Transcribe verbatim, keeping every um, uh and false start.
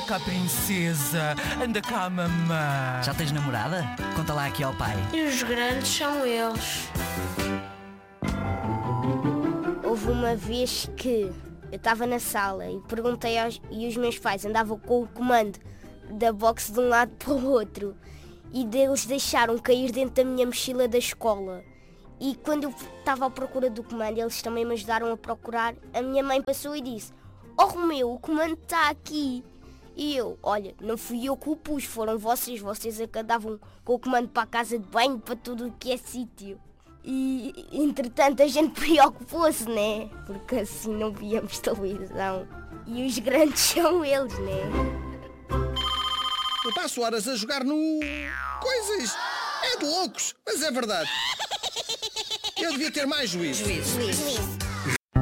cá, princesa. Anda cá, mamã. Já tens namorada? Conta lá aqui ao pai. E os grandes são eles. Houve uma vez que eu estava na sala e perguntei aos, e os meus pais andavam com o comando da box de um lado para o outro e eles deixaram cair dentro da minha mochila da escola. E quando eu estava à procura do comando, eles também me ajudaram a procurar. A minha mãe passou e disse: "Oh Romeu, o comando está aqui." E eu: "Olha, não fui eu que o pus, foram vocês, vocês é que andavam com o comando para a casa de banho, para tudo o que é sítio." E, entretanto, a gente preocupou-se, né? Porque assim não víamos televisão. E os grandes são eles, né? Eu passo horas a jogar no... coisas. É de loucos, mas é verdade. Eu devia ter mais juízo. Juízo.